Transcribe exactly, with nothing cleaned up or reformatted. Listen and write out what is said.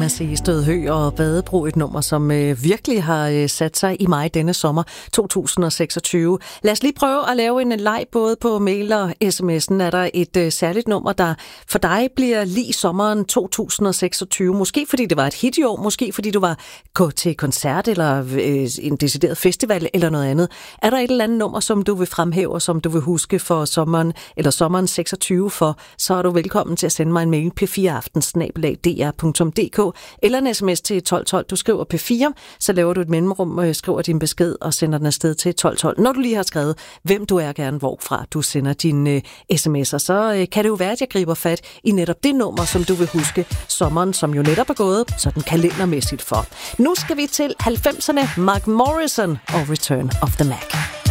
man sige. Stød Hø og Badebro, et nummer, som øh, virkelig har øh, sat sig i mig denne sommer to tusind seksogtyve. Lad os lige prøve at lave en leg både på mail og sms'en. Er der et øh, særligt nummer, der for dig bliver lige sommeren to tusind seksogtyve? Måske fordi det var et hit i år, måske fordi du var gået til koncert eller øh, en decideret festival eller noget andet. Er der et eller andet nummer, som du vil fremhæve, og som du vil huske for sommeren eller sommeren seksogtyve for, så er du velkommen til at sende mig en mail p fire aften snabel-a d r punktum d k eller en sms til tolv tolv. Du skriver P fire, så laver du et mellemrum, skriver din besked og sender den afsted til tolv tolv. Når du lige har skrevet, hvem du er, gerne hvorfra du sender dine sms'er, så kan det jo være, at jeg griber fat i netop det nummer, som du vil huske sommeren, som jo netop er gået sådan kalendermæssigt for. Nu skal vi til halvfemserne, Mark Morrison og Return of the Mac.